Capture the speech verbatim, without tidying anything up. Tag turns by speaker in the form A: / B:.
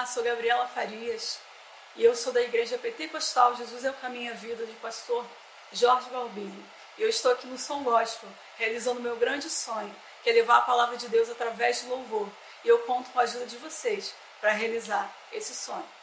A: Olá, sou Gabriela Farias e eu sou da Igreja Pentecostal Jesus é o Caminho e a Vida do pastor Jorge Balbino. Eu estou aqui no Som Gospel, realizando meu grande sonho, que é levar a palavra de Deus através do louvor. E eu conto com a ajuda de vocês para realizar esse sonho.